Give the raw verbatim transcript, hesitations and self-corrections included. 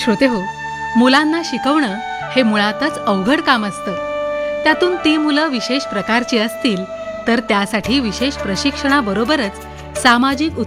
श्रोतेहो, मुलांना शिकवणं हे मुळातच अवघड काम असतं. त्यातून ती मुलं विशेष प्रकारची असतील तर त्यासाठी विशेष प्रशिक्षणाबरोबरच सामाजिक